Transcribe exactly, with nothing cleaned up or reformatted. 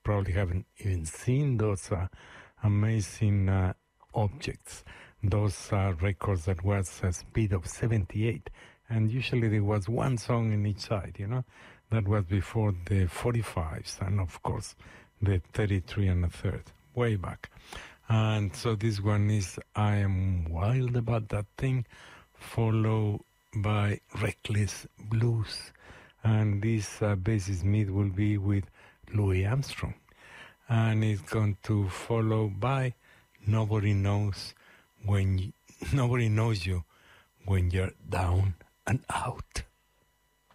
probably haven't even seen those uh, amazing uh, objects. Those uh, records that was a speed of seventy-eight, and usually there was one song in each side, you know. That was before the forty-fives, and of course the thirty-three and a third, way back. And so this one is I Am Wild About That Thing, followed by Reckless Blues. And this uh, Bessie Smith will be with Louis Armstrong. And it's going to follow by Nobody Knows When you, Nobody Knows You When You're Down and Out.